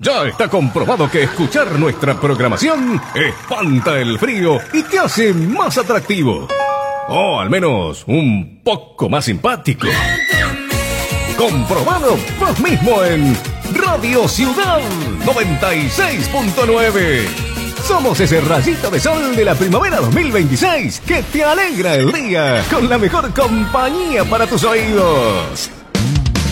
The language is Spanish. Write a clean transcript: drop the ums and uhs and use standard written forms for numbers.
Ya está comprobado que escuchar nuestra programación espanta el frío y te hace más atractivo. O al menos un poco más simpático. Comprobado vos mismo en Radio Ciudad 96.9. Somos ese rayito de sol de la primavera 2026 que te alegra el día con la mejor compañía para tus oídos.